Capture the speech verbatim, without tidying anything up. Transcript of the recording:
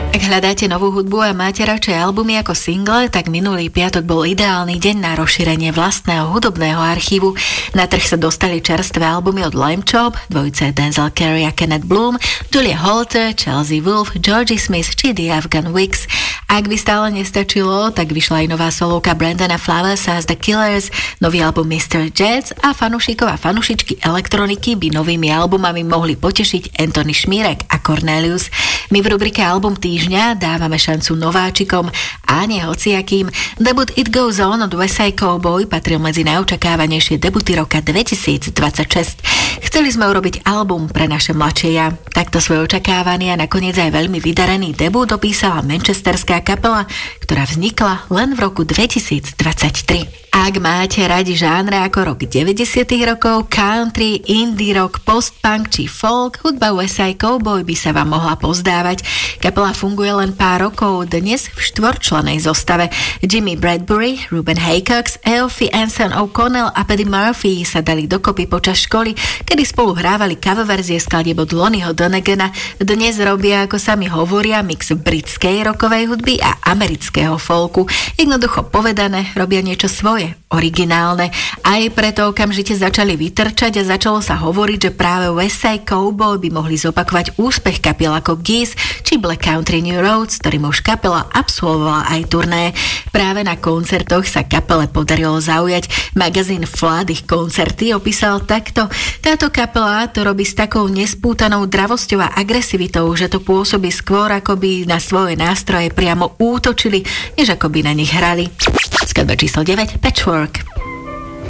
Ak hľadáte novú hudbu a máte radšej albumy ako single, tak minulý piatok bol ideálny deň na rozšírenie vlastného hudobného archívu. Na trh sa dostali čerstvé albumy od Lime Chop, dvojice Denzel Curry a Kenneth Bloom, Julia Holter, Chelsea Wolfe, Georgie Smith či The Afghan Wigs. Ak by stále nestačilo, tak vyšla aj nová solovka Brandona Flowersa z The Killers, nový album mister Jazz a fanúšikov a fanúšičky elektroniky by novými albumami mohli potešiť Anthony Šmírek a Cornelius. My v rubrike Album týždňa dávame šancu nováčikom a nie hociakým. Debut It Goes On od West Side Cowboy patril medzi najočakávanejšie debuty roka dvetisícdvadsaťšesť. Chceli sme urobiť album pre naše mladšie ja. Takto svoj očakávaný a nakoniec aj veľmi vydarený debut dopísala manchesterská kapela, ktorá vznikla len v roku dvetisícdvadsaťtri. Ak máte radi žánre ako rok deväťdesiatych rokov, country, indie rock, post-punk či folk, hudba West Side Cowboy by sa vám mohla pozdávať. Kapela funguje len pár rokov, dnes v štvorčlenej zostave. Jimmy Bradbury, Ruben Haycox, Eofi Anson O'Connell a Paddy Murphy sa dali dokopy počas školy, kedy spolu hrávali coververzie skladieb od Lonnieho Donegana. Dnes robia, ako sami hovoria, mix britskej rockovej hudby a amerického folku. Jednoducho povedané, robia niečo svoje, originálne. Aj preto okamžite začali vytrčať a začalo sa hovoriť, že práve West Side Cowboy by mohli zopakovať úspech kapiel ako Geese či Black Country New Roads, ktorým už kapela absolvovala aj turné. Práve na koncertoch sa kapele podarilo zaujať. Magazín Flood ich koncerty opísal takto: táto kapela to robí s takou nespútanou dravosťou a agresivitou, že to pôsobí skôr, ako by na svoje nástroje priamo útočili, než ako by na nich hrali. Skladba číslo deväť, Patchwork.